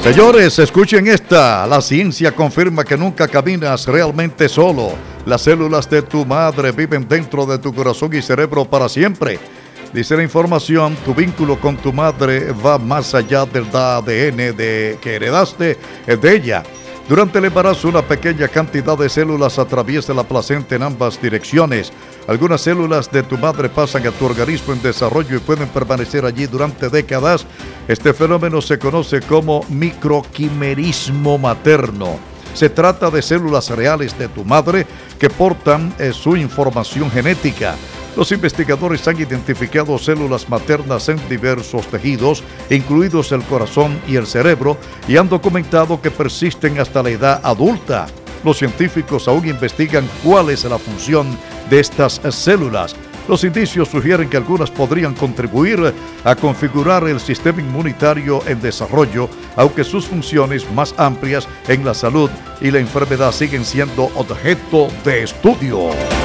Señores, escuchen esta. La ciencia confirma que nunca caminas realmente solo. Las células de tu madre viven dentro de tu corazón y cerebro para siempre. Dice la información, tu vínculo con tu madre va más allá del ADN que heredaste de ella. Durante el embarazo, una pequeña cantidad de células atraviesa la placenta en ambas direcciones. Algunas células de tu madre pasan a tu organismo en desarrollo y pueden permanecer allí durante décadas. Este fenómeno se conoce como microquimerismo materno. Se trata de células reales de tu madre que portan su información genética. Los investigadores han identificado células maternas en diversos tejidos, incluidos el corazón y el cerebro, y han documentado que persisten hasta la edad adulta. Los científicos aún investigan cuál es la función de estas células. Los indicios sugieren que algunas podrían contribuir a configurar el sistema inmunitario en desarrollo, aunque sus funciones más amplias en la salud y la enfermedad siguen siendo objeto de estudio.